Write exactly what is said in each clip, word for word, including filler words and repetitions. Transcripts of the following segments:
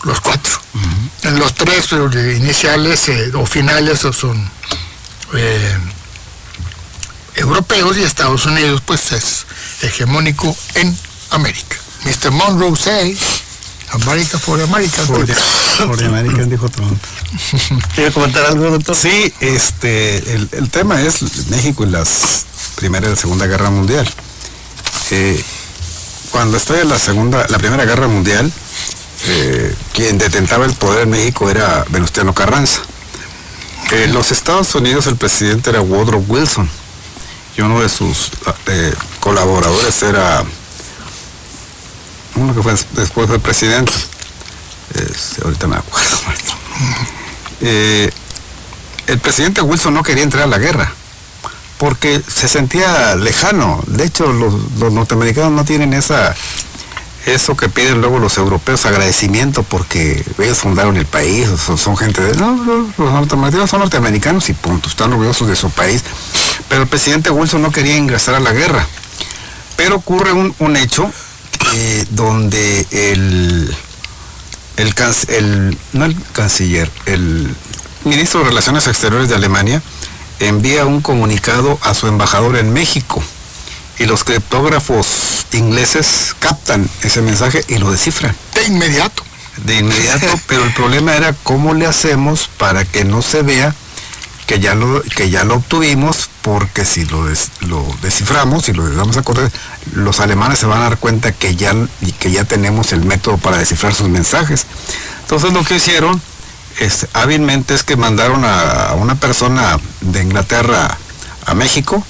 los cuatro. Uh-huh. En los tres eh, iniciales eh, o finales son eh, europeos, y Estados Unidos pues es hegemónico en América. mister Monroe say, America for America. For, for American, dijo Trump. ¿Quiere comentar algo, doctor? Sí, este, el, el tema es México y las Primera y la Segunda Guerra Mundial. Eh, cuando estalla la segunda, la Primera Guerra Mundial, eh, quien detentaba el poder en México era Venustiano Carranza. En los Estados Unidos el presidente era Woodrow Wilson, y uno de sus eh, colaboradores era uno que fue después del presidente. Este, ahorita me acuerdo, maestro. Eh, el presidente Wilson no quería entrar a la guerra porque se sentía lejano. De hecho, los, los norteamericanos no tienen esa eso que piden luego los europeos, agradecimiento porque ellos fundaron el país, son, son gente de... No, no, los norteamericanos son norteamericanos y punto, están orgullosos de su país. Pero el presidente Wilson no quería ingresar a la guerra. Pero ocurre un, un hecho eh, donde el, el, el, no el canciller, el ministro de Relaciones Exteriores de Alemania envía un comunicado a su embajador en México, y los criptógrafos ingleses captan ese mensaje y lo descifran. De inmediato. De inmediato, pero el problema era cómo le hacemos para que no se vea que ya lo, que ya lo obtuvimos, porque si lo, des, lo desciframos y lo damos a correr, los alemanes se van a dar cuenta que ya, que ya tenemos el método para descifrar sus mensajes. Entonces lo que hicieron es, hábilmente, es que mandaron a, a una persona de Inglaterra a México,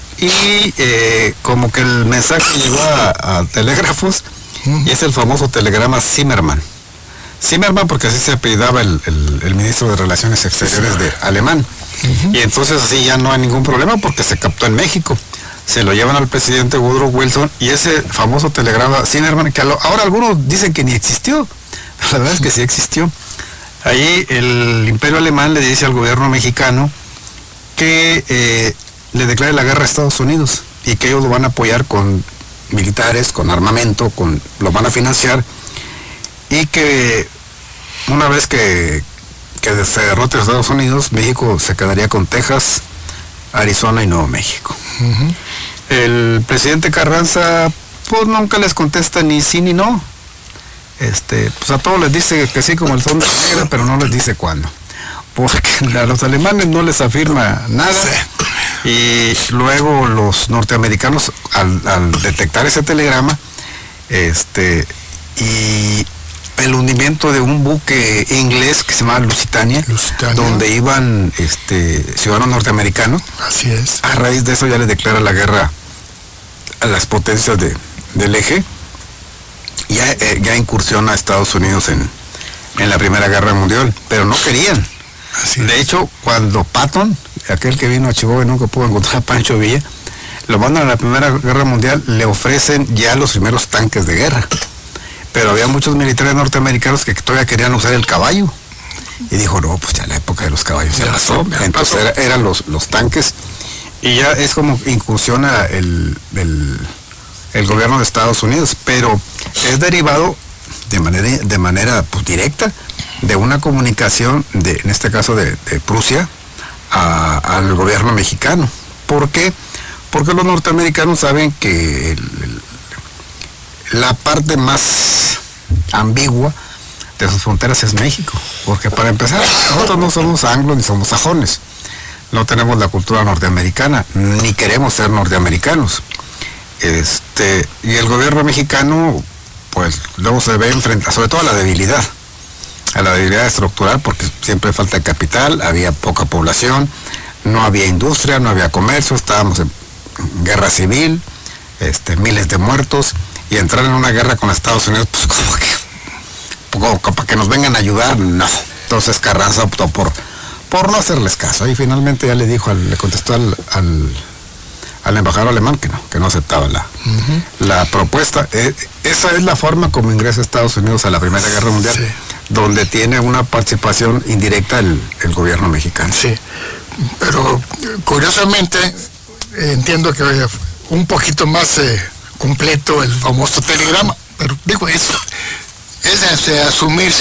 y eh, como que el mensaje llegó a, a telégrafos, uh-huh. y es el famoso telegrama Zimmermann. Zimmermann porque así se apellidaba el, el, el ministro de Relaciones Exteriores de alemán. Uh-huh. Y entonces así ya no hay ningún problema porque se captó en México. Se lo llevan al presidente Woodrow Wilson, y ese famoso telegrama Zimmermann, que ahora algunos dicen que ni existió, la verdad es que sí existió. Ahí el imperio alemán le dice al gobierno mexicano que eh, le declare la guerra a Estados Unidos, y que ellos lo van a apoyar con militares, con armamento, con lo van a financiar, y que una vez que, que se derrote a Estados Unidos, México se quedaría con Texas, Arizona y Nuevo México. Uh-huh. El presidente Carranza pues nunca les contesta ni sí ni no. Este, pues a todos les dice que sí como el son de la negra, pero no les dice cuándo, porque a los alemanes no les afirma nada. Y luego los norteamericanos, al, al detectar ese telegrama, este, y el hundimiento de un buque inglés que se llamaba Lusitania, Lusitania, donde iban este, ciudadanos norteamericanos. Así es. A raíz de eso ya le declara la guerra a las potencias de, del eje. Ya, eh, ya incursiona a Estados Unidos en, en la Primera Guerra Mundial, pero no querían. Así de es. Hecho, cuando Patton, aquel que vino a Chihuahua y nunca pudo encontrar a Pancho Villa, lo mandan a la Primera Guerra Mundial, le ofrecen ya los primeros tanques de guerra. Pero había muchos militares norteamericanos que todavía querían usar el caballo. Y dijo, no, pues ya la época de los caballos ya pasó. Entonces era, eran los, los tanques. Y ya es como incursiona el, el, el gobierno de Estados Unidos. Pero es derivado de manera, de manera pues, directa de una comunicación, de, en este caso de, de Prusia, a, al gobierno mexicano. ¿Por qué? Porque los norteamericanos saben que el, el, la parte más ambigua de sus fronteras es México, porque para empezar, nosotros no somos anglos ni somos sajones, no tenemos la cultura norteamericana, ni queremos ser norteamericanos. Este, y el gobierno mexicano, pues luego se ve enfrentado, sobre todo a la debilidad, a la debilidad estructural, porque siempre falta capital, había poca población, no había industria, no había comercio, estábamos en guerra civil, este, miles de muertos, y entrar en una guerra con Estados Unidos, pues como que, como, como para que nos vengan a ayudar, no. Entonces Carranza optó por, por no hacerles caso, y finalmente ya le dijo, al, le contestó al, al, al embajador alemán que no, que no aceptaba la, uh-huh. la propuesta. Eh, esa es la forma como ingresa Estados Unidos a la Primera Guerra Mundial, sí. donde tiene una participación indirecta el, el gobierno mexicano. Sí, pero curiosamente entiendo que un poquito más eh, completo el famoso telegrama, pero digo, eso es, es asumirse